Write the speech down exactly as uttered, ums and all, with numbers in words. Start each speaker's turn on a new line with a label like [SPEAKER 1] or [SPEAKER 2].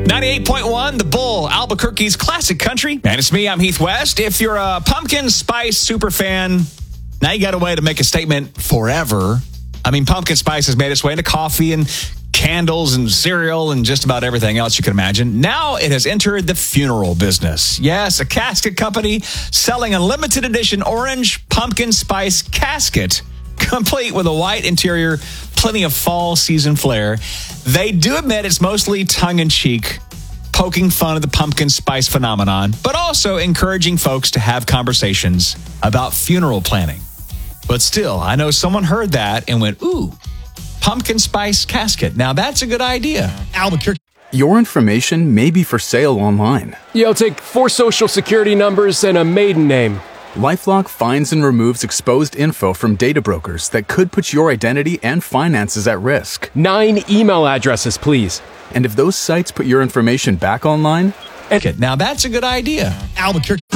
[SPEAKER 1] ninety-eight point one, The Bull, Albuquerque's classic country. And it's me, I'm Heath West. If you're a pumpkin spice super fan, now you got a way to make a statement forever. I mean, pumpkin spice has made its way into coffee and candles and cereal and just about everything else you can imagine. Now it has entered the funeral business. Yes, a casket company selling a limited edition orange pumpkin spice casket, complete with a white interior, plenty of fall season flair. They do admit it's mostly tongue-in-cheek, poking fun at the pumpkin spice phenomenon, but also encouraging folks to have conversations about funeral planning. But still, I know someone heard that and went, ooh, pumpkin spice casket. Now that's a good idea.
[SPEAKER 2] Albuquerque.
[SPEAKER 3] Your information may be for sale online.
[SPEAKER 4] Yo, take four social security numbers and a maiden name.
[SPEAKER 3] LifeLock finds and removes exposed info from data brokers that could put your identity and finances at risk.
[SPEAKER 4] Nine email addresses, please.
[SPEAKER 3] And if those sites put your information back online...
[SPEAKER 1] Now that's a good idea.
[SPEAKER 2] Albuquerque.